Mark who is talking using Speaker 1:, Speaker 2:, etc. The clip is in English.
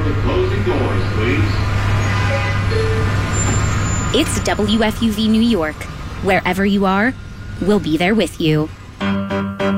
Speaker 1: the closing doors, please.
Speaker 2: It's WFUV New York. Wherever you are, we'll be there with you.